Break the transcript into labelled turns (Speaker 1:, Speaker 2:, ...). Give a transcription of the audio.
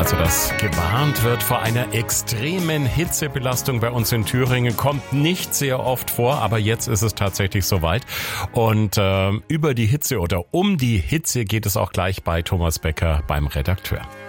Speaker 1: Also, dass gewarnt wird vor einer extremen Hitzebelastung bei uns in Thüringen, kommt nicht sehr oft vor, aber jetzt ist es tatsächlich soweit. Und über die Hitze oder um die Hitze geht es auch gleich bei Thomas Becker beim Redakteur.